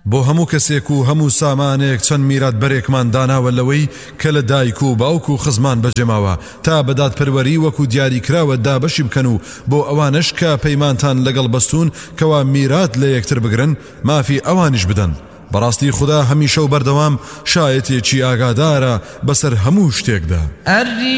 بۆ هەموو کەسێک و هەموو سامانێک چەند میرات بەرێکمان داناوە لەوەی کە لە دایک و باوک و خزمان بەجێماوە تا بەدادپەروەری وەکو دیاری کراوە دابەشی بکەن و بۆ ئەوانش کە پەیمانتان لەگەڵ بەستون کەوا میرات لە یەکتر بگرن مافی ئەوانیش بدەن. بەڕاستی خوددا هەمیشە و بەردەوام شایەتێکی ئاگادارە بەسەر هەموو شتێکدا.